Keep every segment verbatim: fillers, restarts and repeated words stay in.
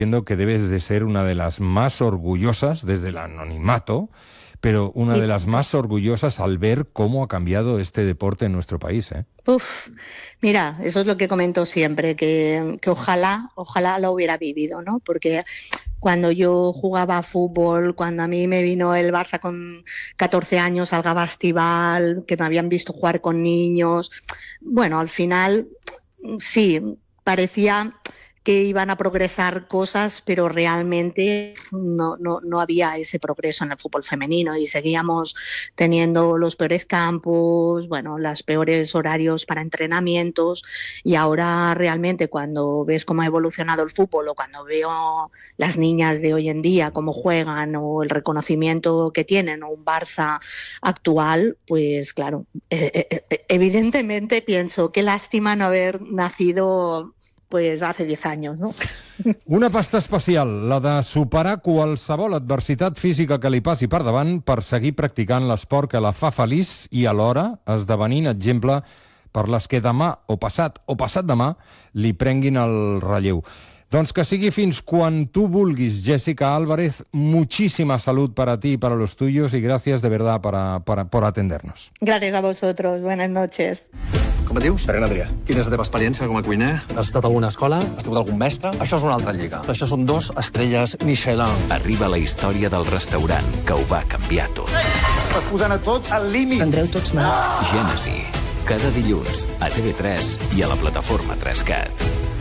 Entiendo que debes de ser una de las más orgullosas desde el anonimato, pero una de las más orgullosas al ver cómo ha cambiado este deporte en nuestro país, ¿eh? Uf, mira, eso es lo que comento siempre, que, que ojalá, ojalá lo hubiera vivido, ¿no? Porque cuando yo jugaba a fútbol, cuando a mí me vino el Barça con catorce años al Gabastibal, que me habían visto jugar con niños, bueno, al final sí, parecía que iban a progresar cosas, pero realmente no, no, no había ese progreso en el fútbol femenino y seguíamos teniendo los peores campos, bueno, los peores horarios para entrenamientos, y ahora realmente cuando ves cómo ha evolucionado el fútbol o cuando veo las niñas de hoy en día, cómo juegan o el reconocimiento que tienen, o un Barça actual, pues claro, eh, eh, evidentemente pienso qué lástima no haber nacido pues hace diez años, no? Una pasta especial, la de superar qualsevol adversitat física que li passi per davant per seguir practicant l'esport que la fa feliç i alhora esdevenint exemple per les que demà o passat o passat demà li prenguin el relleu. Doncs que sigui fins quan tu vulguis, Jessica Álvarez. Muchísima salud para ti y para los tuyos y gracias de verdad para, para, por atendernos. Gracias a vosotros, buenas noches. Com et dius? Serena Adrià. Quina és la teva experiència com a cuiner? Has estat a alguna escola? Has tingut algun mestre? Això és una altra lliga. Això són dos estrelles Michelin. Arriba la història del restaurant que ho va canviar tot. Estàs posant a tots al límit. Prendreu tots mal. Gènesi. Cada dilluns a T V tres i a la plataforma tres cat.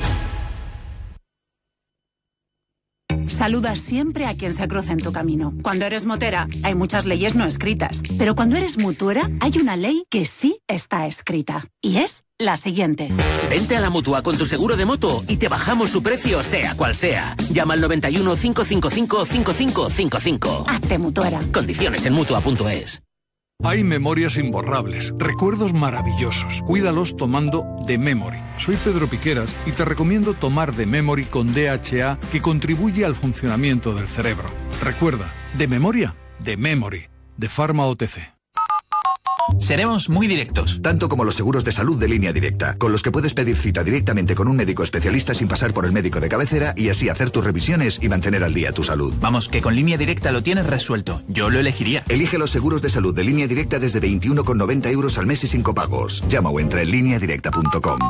Saluda siempre a quien se cruza en tu camino. Cuando eres motera, hay muchas leyes no escritas. Pero cuando eres mutuera, hay una ley que sí está escrita. Y es la siguiente. Vente a la Mutua con tu seguro de moto y te bajamos su precio, sea cual sea. Llama al noventa y uno, cinco cinco cinco, cinco cinco cinco cinco. Hazte mutuera. Condiciones en mutua punto es. Hay memorias imborrables, recuerdos maravillosos. Cuídalos tomando The Memory. Soy Pedro Piqueras y te recomiendo tomar The Memory con D H A, que contribuye al funcionamiento del cerebro. Recuerda, de memoria, The Memory, de Pharma O T C. Seremos muy directos. Tanto como los seguros de salud de Línea Directa, con los que puedes pedir cita directamente con un médico especialista sin pasar por el médico de cabecera y así hacer tus revisiones y mantener al día tu salud. Vamos, que con Línea Directa lo tienes resuelto. Yo lo elegiría. Elige los seguros de salud de Línea Directa desde veintiuno con noventa euros al mes y sin copagos. Llama o entra en línea directa punto com.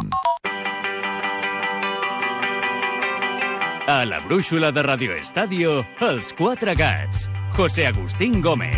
A la brúixola de Radio Estadio, els quatre gats. José Agustín Gómez.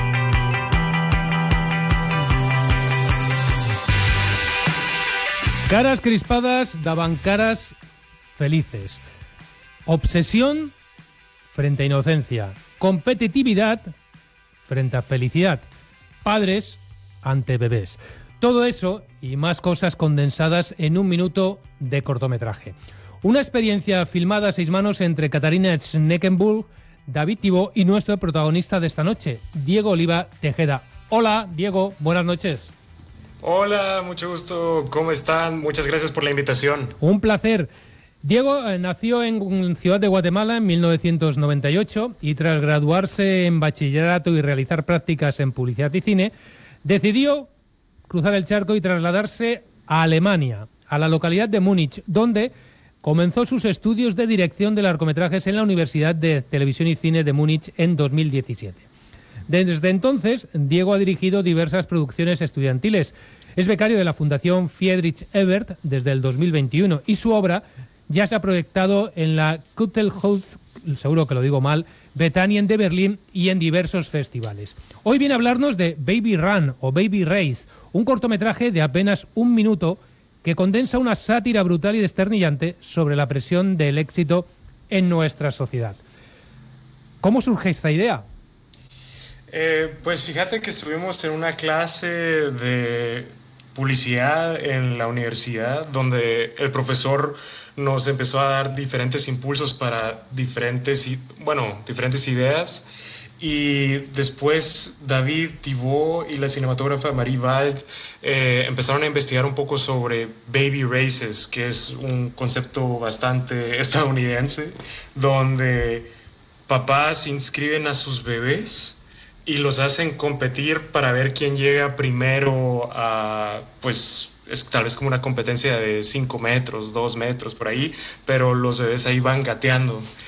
Caras crispadas daban caras felices. Obsesión frente a inocencia. Competitividad frente a felicidad. Padres ante bebés. Todo eso y más cosas condensadas en un minuto de cortometraje. Una experiencia filmada a seis manos entre Katarina Schneckenburg, David Thibault y nuestro protagonista de esta noche, Diego Oliva Tejeda. Hola, Diego, buenas noches. Hola, mucho gusto. ¿Cómo están? Muchas gracias por la invitación. Un placer. Diego eh, nació en Ciudad de Guatemala en mil novecientos noventa y ocho y tras graduarse en bachillerato y realizar prácticas en publicidad y cine, decidió cruzar el charco y trasladarse a Alemania, a la localidad de Múnich, donde comenzó sus estudios de dirección de largometrajes en la Universidad de Televisión y Cine de Múnich en dos mil diecisiete. Desde entonces, Diego ha dirigido diversas producciones estudiantiles. Es becario de la Fundación Friedrich Ebert desde el dos mil veintiuno y su obra ya se ha proyectado en la Kulturhaus, seguro que lo digo mal, Bethanien de Berlín y en diversos festivales. Hoy viene a hablarnos de Baby Run o Baby Race, un cortometraje de apenas un minuto que condensa una sátira brutal y desternillante sobre la presión del éxito en nuestra sociedad. ¿Cómo surge esta idea? Eh, pues fíjate que estuvimos en una clase de publicidad en la universidad donde el profesor nos empezó a dar diferentes impulsos para diferentes, bueno, diferentes ideas, y después David Thibault y la cinematógrafa Marie Wald eh, empezaron a investigar un poco sobre baby races, que es un concepto bastante estadounidense donde papás inscriben a sus bebés y los hacen competir para ver quién llega primero a, pues, es tal vez como una competencia de cinco metros, dos metros, por ahí, pero los bebés ahí van gateando.